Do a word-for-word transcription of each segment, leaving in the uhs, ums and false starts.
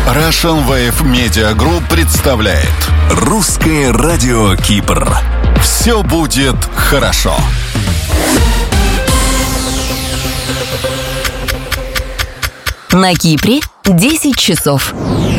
Russian Wave Media Group представляет Русское радио Кипр. Все будет хорошо. На Кипре десять часов.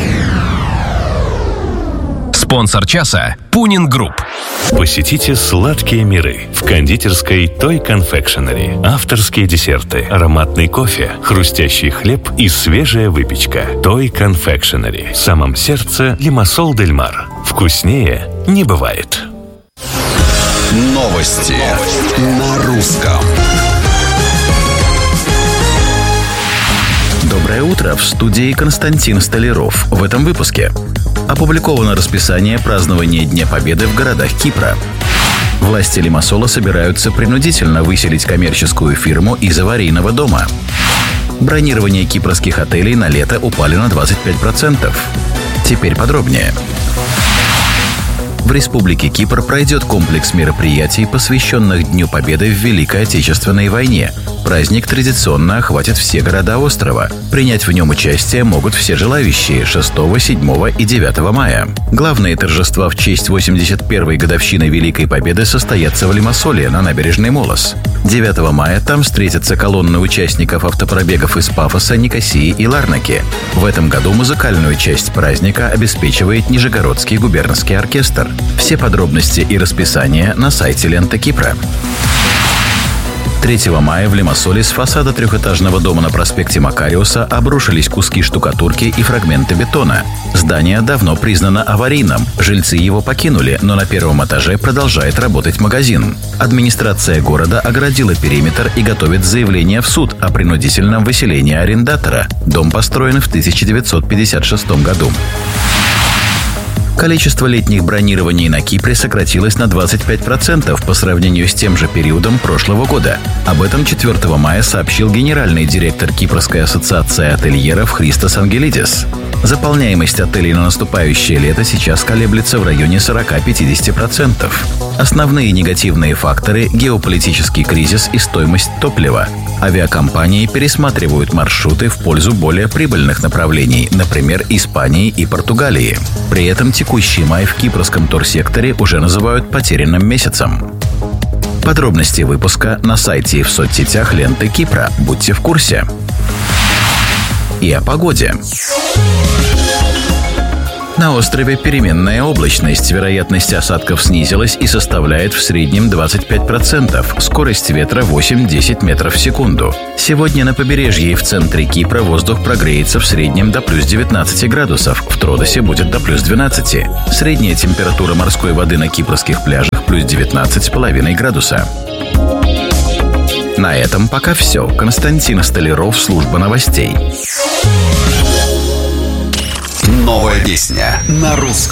Спонсор часа – Пунин Групп. Посетите сладкие миры в кондитерской Той Confectionery. Авторские десерты, ароматный кофе, хрустящий хлеб и свежая выпечка. Той Confectionery. В самом сердце Лимассол дель Мар. Вкуснее не бывает. Новости на русском. Доброе утро, в студии Константин Столяров. В этом выпуске опубликовано расписание празднования Дня Победы в городах Кипра. Власти Лимассола собираются принудительно выселить коммерческую фирму из аварийного дома. Бронирование кипрских отелей на лето упали на двадцать пять процентов. Теперь подробнее. В Республике Кипр пройдет комплекс мероприятий, посвященных Дню Победы в Великой Отечественной войне. Праздник традиционно охватит все города острова. Принять в нем участие могут все желающие шестого, седьмого и девятого мая. Главные торжества в честь восемьдесят первой годовщины Великой Победы состоятся в Лимассоле на набережной Молос. девятого мая там встретятся колонны участников автопробегов из Пафоса, Никосии и Ларнаки. В этом году музыкальную часть праздника обеспечивает Нижегородский губернский оркестр. Все подробности и расписание на сайте Лента Кипра. третьего мая в Лимассоле с фасада трехэтажного дома на проспекте Макариуса обрушились куски штукатурки и фрагменты бетона. Здание давно признано аварийным. Жильцы его покинули, но на первом этаже продолжает работать магазин. Администрация города оградила периметр и готовит заявление в суд о принудительном выселении арендатора. Дом построен в тысяча девятьсот пятьдесят шестом году. Количество летних бронирований на Кипре сократилось на двадцать пять процентов по сравнению с тем же периодом прошлого года. Об этом четвертого мая сообщил генеральный директор Кипрской ассоциации ательеров Христос Ангелидис. Заполняемость отелей на наступающее лето сейчас колеблется в районе сорок-пятьдесят процентов. Основные негативные факторы – геополитический кризис и стоимость топлива. Авиакомпании пересматривают маршруты в пользу более прибыльных направлений, например, Испании и Португалии. При этом текущий май в кипрском турсекторе уже называют потерянным месяцем. Подробности выпуска на сайте и в соцсетях Ленты Кипра. Будьте в курсе. И о погоде. На острове переменная облачность, вероятность осадков снизилась и составляет в среднем двадцать пять процентов, скорость ветра восемь-десять метров в секунду. Сегодня на побережье и в центре Кипра воздух прогреется в среднем до плюс девятнадцати градусов, в Тродосе будет до плюс двенадцати. Средняя температура морской воды на кипрских пляжах плюс девятнадцать с половиной градуса. На этом пока все. Константин Столяров, служба новостей. Новая песня на русском.